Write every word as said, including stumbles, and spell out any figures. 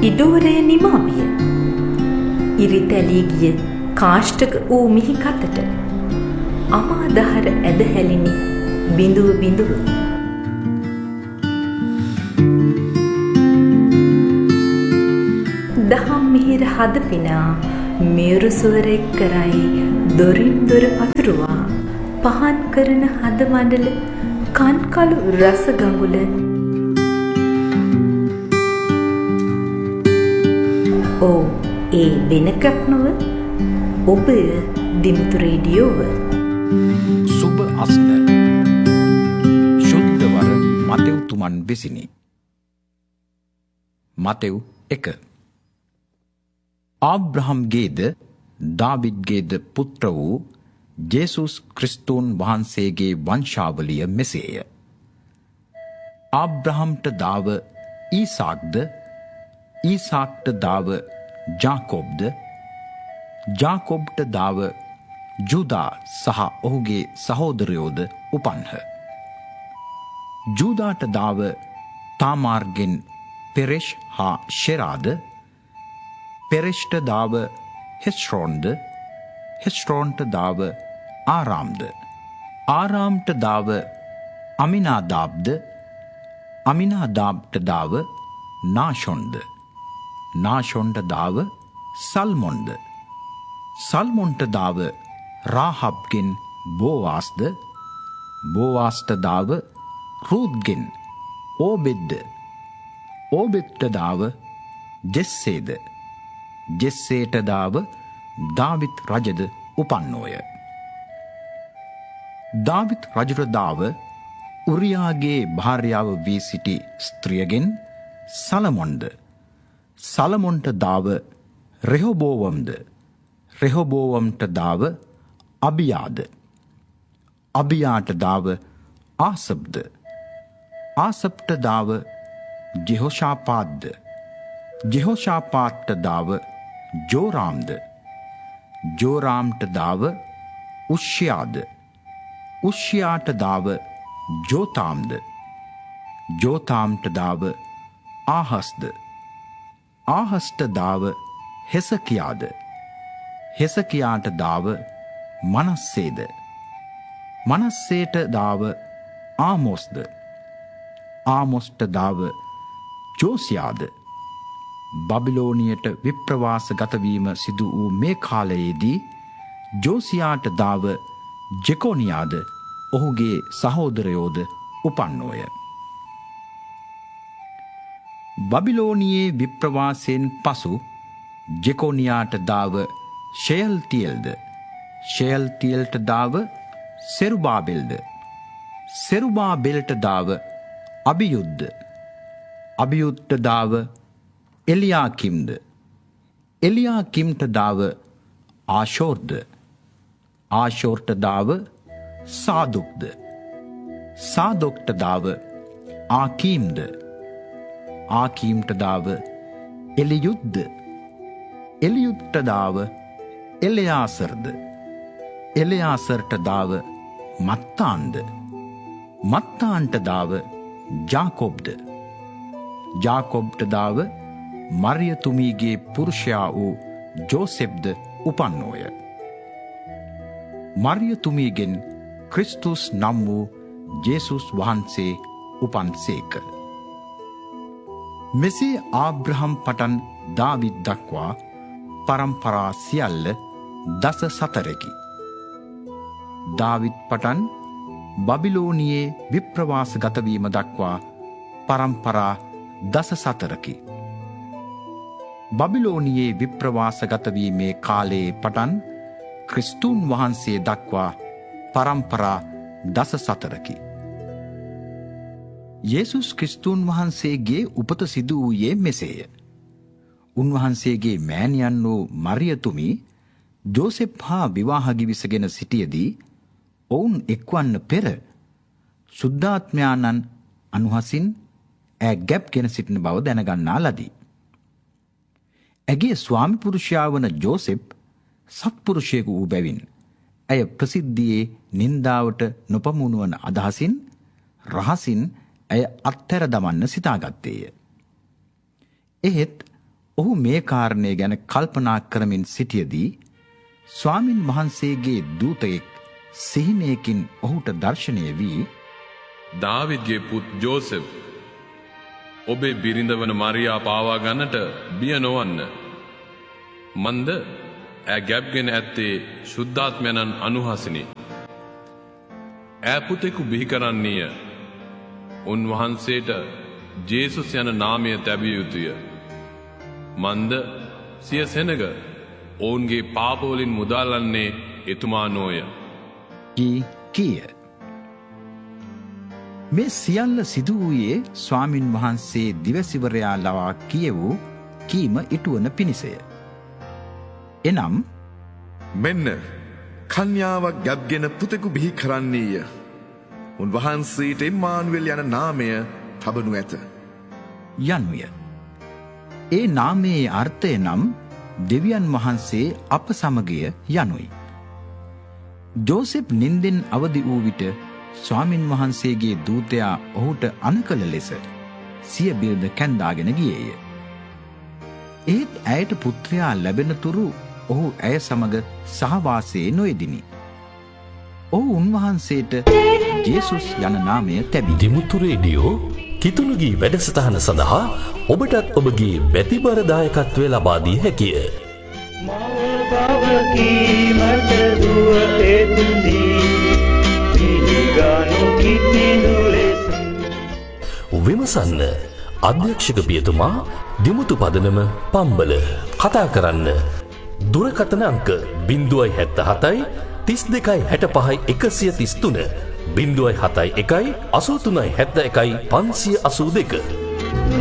ඉඩෝරය නිමාවිය. ඉරිතැලී ගිය කාෂ්ඨක වූ මිහි කතට අමාදහර ඇද හැලිනි බිඳුව බිඳුව. දහම් මිහිර හද පිනා මේරු සුවරෙක් කරයි දොරින් දොර පතුරුවා පහන් කරන හද මඩල කන්කලු රස ගඟුල. ඕ ඒ වෙනකක් නොව ඔබ දිමුතු රේඩියෝව. සුබ අස්න ශුද්ධවර මතෙව් තුමන් විසිනි. මතෙව් එක. ආබ්‍රහම්ගේද දාවිද්ගේද පුත්‍ර වූ ජේසුස් ක්‍රිස්තුන් වහන්සේගේ වංශාවලිය මෙසේය. ආබ්‍රහම්ට දාව ඊසාක්ද, ඊසාක්ට දාව ජාකොබ්ද, ජාකොබ්ට දාව ජුදා සහ ඔහුගේ සහෝදරයෝද උපන්හ. ජුදාට දාව තාමාර්ගෙන් පෙරෙෂ් හා ෂෙරාද, පෙරෙෂ්ට දාව හෙස්රෝන්ද, හෙස්රෝන්ට දාව ආරාම්ද, ආරාම්ට දාව අමිනාදාබ්ද, අමිනාදාබ්ට දාව නාෂොන්ද, නාෂොන්ට දාව සල්මොන්ද, සල්මොන්ට දාව රාහබ්ගෙන් බෝවාස්ද, බෝවාස්ට දාව රූත්ගෙන් ඕබෙද්ද, ඕබෙද්ට දාව ජෙස්සේද, ජෙස්සේට දාව දාවිත් රජද උපන්නෝය. දාවිත් රජුට දාව උරියාගේ භාර්යාව වී සිටි ස්ත්‍රියගෙන් සලමොන්ද, සලමොන්ට දාව රෙහොබෝවම්ද, රෙහොබෝවම්ට දාව අබියාද, අබියාට දාව ආසබ්ද, ආසබ්ට දාව ජෙහෝෂාපාත්ද, ජෙහෝෂාපාත්ට දාව ජෝරාම්ද, ජෝරාම්ට දාව උෂ්‍යාද, උෂ්‍යාට දාව ජෝතාම්ද, ජෝතාම්ට දාව ආහස්ද, ආහස්ට දාව හෙසකියාද, හෙසකියාට දාව මනස්සේද, මනස්සේට දාව ආමොස්ද, ආමොස්ට දාව ජෝසියාද. බබිලෝනියට විප්‍රවාස ගතවීම සිදු වූ මේ කාලයේදී ජෝසියාට දාව ජෙකොනියාද ඔහුගේ සහෝදරයෝද උපන්නෝය. බබිලෝනියේ විප්‍රවාසයෙන් පසු ජෙකොනියාට දාව ෂෙයල්තියල්ද, ෂෙයල්තියල්ට දාව සෙරුබාබෙල්ද, සෙරුබාබෙල්ට දාව අබියුද්ද, අබියුද්ට දාව එලියාකිම්ද, එලියාකිම්ට දාව ආශෝර්ද, ආශෝර්ට දාව සාදුක්ද, සාදොක්ට දාව ආකීම්ද, ආකීම්ට දාව එලියුද්ද, එලියුද්ට දාව එලෙයාසර්ද, එලෙයාසර්ට දාව මත්තාන්ද, මත්තාන්ට දාව ජාකොබ්ද, ජාකොබ්ට දාව මරියතුමීගේ පුරුෂයා වූ ජෝසෙප්ද උපන්නෝය. මරියතුමීගෙන් ක්‍රිස්තුස් නම් වූ ජේසුස් වහන්සේ උපන්සේක. මෙසේ ආබ්‍රහම් පටන් දාවිද් දක්වා පරම්පරා සියල්ල දස සතරකි. දාවිද් පටන් බබිලෝනියේ විප්‍රවාස ගතවීම දක්වා පරම්පරා දස සතරකි. බබිලෝනියේ විප්‍රවාස ගතවීමේ කාලයේ පටන් ක්‍රිස්තුන් වහන්සේ දක්වා පරම්පරා දස සතරකි. යේසුස් ක්‍රිස්තුන් වහන්සේගේ උපත සිදු වූයේ මෙසේය. උන්වහන්සේගේ මෑණියන් වූ මරියතුමි ජෝසෙප් හා විවාහ ගිවිසගෙන සිටියදී ඔවුන් එක්වන්න පෙර සුද්ධාත්මයාණන් අනුහසින් ඈ ගැබ්ගෙන සිටින බව දැනගන්නා ලදී. ඇගේ ස්වාමි පුරුෂයා වන ජෝසෙප් සත්පුරුෂයෙකු වූ බැවින් ඇය ප්‍රසිද්ධියේ නින්දාවට නොපමුණුවන අදහසින් රහසින් ඇය අත්හැර දමන්න සිතාගත්තේය. එහෙත් ඔහු මේ කාරණය ගැන කල්පනා කරමින් සිටියදී ස්වාමින් වහන්සේගේ දූතයෙක් සිහිනයකින් ඔහුට දර්ශනය වී දාවිද්ගේ පුත් ජෝසෙෆ් ඔබේ බිරිඳ වන මරියා පාවා ගන්නට බිය නොවන්න. මන්ද ඈ ගැබ්ගෙන ඇත්තේ ශුද්ධාත්මයන්න් අනුහසිනි. ඈ පුතෙකු බිහි කරන්නේය. උන්වහන්සේට ජේසුස් යන නාමය තැබිය යුතුය. මන්ද සිය සෙනග ඔවුන්ගේ පාපවලින් මුදාලන්නේ එතුමා නොය. කී කීය. මේ සියල්ල සිදු වූයේ ස්වාමින් වහන්සේ දිවසිවරයා ලවා කියවූ කීම ඉටුවන පිණිසය. එනම් මෙන්න කන්‍යාවක් ගැබ්ගෙන පුතෙකු බිහි කරන්නේය. උන්වහන්සේට ඉම්මානුවෙල් යන නාමය තබනු ඇත. යනුය. ඒ නාමයේ අර්ථය නම් දෙවියන් වහන්සේ අප සමගය යනුයි. ජෝසෙප් නින්දෙන් අවදි වූ විට ස්වාමින් වහන්සේගේ දූතයා ඔහුට අනකල ලෙස සිය බිරිඳ කැන්දාගෙන ගියේය. ඒත් ඇයට පුත්‍රයා ලැබෙන තුරු ඔහු ඇය සමග සහවාසයේ නොයෙදිනි. ඔහු උන්වහන්සේට ජේසුස් යන නාමය තැබි. දිමුතු රේඩියෝ කිතුණුගී වැඩසටහන සඳහා ඔබටත් ඔබගේ බැතිබර දායකත්වය ලබා දී හැකිය. විමසන්න අධ්‍යක්ෂක පියතුමා දිමුතු පදනම පම්බල. කතා කරන්න දුරකථන අංක බිංදුවයි හැත්ත හතයි තිස් දෙකයි හැට පහයි එකසිය තිස් තුන බිංදුවයි හතයි එකයි අසූ තුනයි හැත්ත එකයි පන්සිය අසූ දෙක.